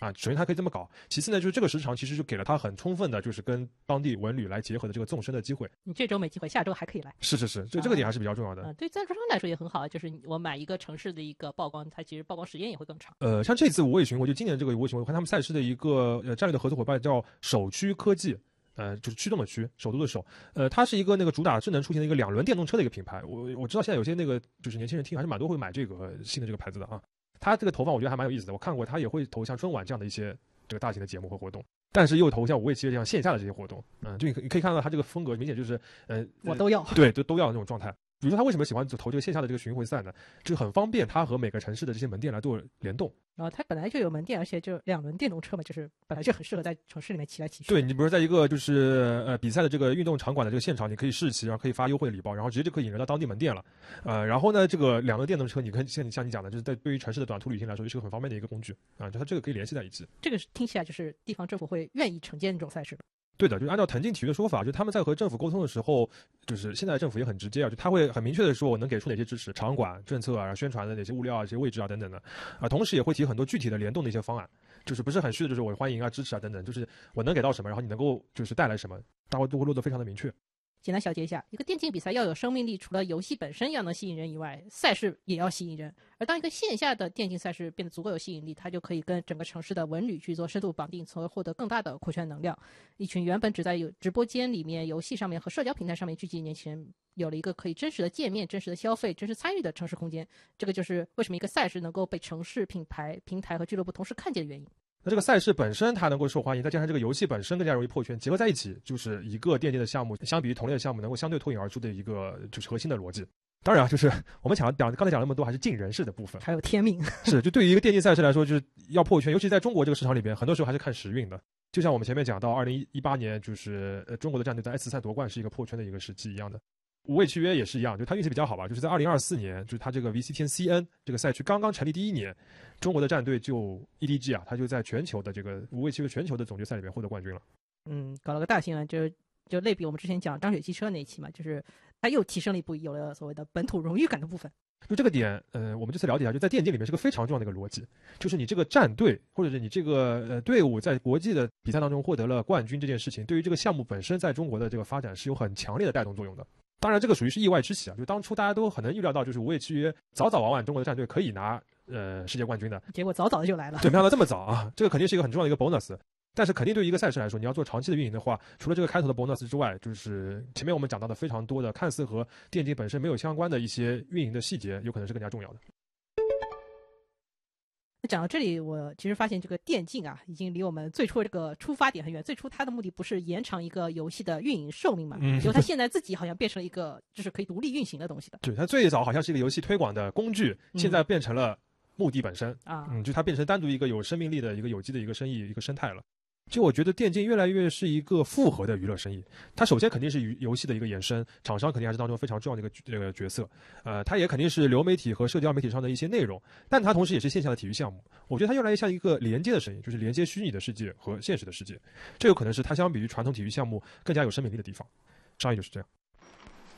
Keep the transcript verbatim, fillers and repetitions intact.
啊，首先它可以这么搞，其次呢，就是这个时长其实就给了他很充分的，就是跟当地文旅来结合的这个纵深的机会。 你这周没机会，下周还可以来。 是是是，这这个点还是比较重要的。 嗯，对赞助商来说也很好，就是我买一个城市的一个曝光，它其实曝光时间也会更长。 呃，像这次无畏巡回，就今年这个无畏巡回，我看他们赛事的一个呃战略的合作伙伴叫首驱科技。呃，就是驱动的驱，首都的首，呃，它是一个那个主打智能出行的一个两轮电动车的一个品牌。我我知道现在有些那个就是年轻人听还是蛮多会买这个新的这个牌子的啊。它这个投放我觉得还蛮有意思的，我看过它也会投像春晚这样的一些这个大型的节目和活动，但是又投像无畏契约这样线下的这些活动，嗯，就你可你可以看到它这个风格明显就是呃我都要， 对，都都要那种状态。比如说他为什么喜欢投这个线下的这个巡回赛呢？就是很方便他和每个城市的这些门店来做联动。 然后它本来就有门店，而且就两轮电动车嘛，就是本来就很适合在城市里面骑来骑去。 对，你比如说在一个就是呃比赛的这个运动场馆的这个现场，你可以试骑，然后可以发优惠礼包，然后直接就可以引流到当地门店了。呃，然后呢，这个两轮电动车，你可以像像你讲的，就是在对于城市的短途旅行来说，是个很方便的一个工具啊，就它这个可以联系在一起。 这个听起来就是地方政府会愿意承接这种赛事的。 对的，就是按照腾讯体育的说法，就他们在和政府沟通的时候，就是现在政府也很直接啊，就他会很明确的说我能给出哪些支持，场馆、政策啊、宣传的哪些物料啊、一些位置啊等等的，啊，同时也会提很多具体的联动的一些方案，就是不是很虚的，就是我欢迎啊、支持啊等等，就是我能给到什么，然后你能够就是带来什么，大家都会落得非常的明确。 简单小结一下，一个电竞比赛要有生命力，除了游戏本身要能吸引人以外，赛事也要吸引人。而当一个线下的电竞赛事变得足够有吸引力，它就可以跟整个城市的文旅去做深度绑定，从而获得更大的扩圈能量。一群原本只在有直播间里面、游戏上面和社交平台上面聚集的年轻人，有了一个可以真实的见面、真实的消费、真实参与的城市空间。这个就是为什么一个赛事能够被城市、品牌、平台和俱乐部同时看见的原因。 那这个赛事本身它能够受欢迎，再加上这个游戏本身更加容易破圈，结合在一起，就是一个电竞的项目相比于同类的项目能够相对脱颖而出的一个就是核心的逻辑。当然啊，就是我们讲讲刚才讲了那么多，还是尽人事的部分， 还有天命。 是，就对于一个电竞赛事来说，就是要破圈，尤其在中国这个市场里边，很多时候还是看时运的。就像我们前面讲到，二零一八年就是呃中国的战队在 S 赛夺冠是一个破圈的一个时机一样的。无畏契约也是一样，就他运气比较好吧，就是在二零二四年，就是他这个 V C T N C N 这个赛区刚刚成立第一年，中国的战队就 E D G 啊，他就在全球的这个无畏契约全球的总决赛里面获得冠军了。 嗯，搞了个大新闻，就就类比我们之前讲张雪汽车那一期嘛，就是他又提升了一步，有了所谓的本土荣誉感的部分。 就这个点，呃，我们这次了解一下，就在电竞里面是个非常重要的一个逻辑，就是你这个战队或者是你这个呃队伍在国际的比赛当中获得了冠军这件事情，对于这个项目本身在中国的这个发展是有很强烈的带动作用的。当然，这个属于是意外之喜啊！就当初大家都很能预料到，就是无畏契约早早晚晚中国的战队可以拿呃世界冠军的， 结果早早的就来了。 对，没想到这么早啊！这个肯定是一个很重要的一个 bonus。但是肯定对于一个赛事来说，你要做长期的运营的话，除了这个开头的 bonus 之外，就是前面我们讲到的非常多的看似和电竞本身没有相关的一些运营的细节，有可能是更加重要的。 讲到这里，我其实发现这个电竞啊，已经离我们最初这个出发点很远。最初它的目的不是延长一个游戏的运营寿命嘛？嗯，结果它现在自己好像变成了一个就是可以独立运行的东西的。 对，它最早好像是一个游戏推广的工具，现在变成了目的本身啊， 嗯，就它变成单独一个有生命力的一个有机的一个生意一个生态了。就我觉得电竞越来越是一个复合的娱乐生意，它首先肯定是游戏的一个延伸，厂商肯定还是当中非常重要的一个这个角色，呃，它也肯定是流媒体和社交媒体上的一些内容，但它同时也是线下的体育项目。我觉得它越来越像一个连接的生意，就是连接虚拟的世界和现实的世界，这有可能是它相比于传统体育项目更加有生命力的地方。商业就是这样。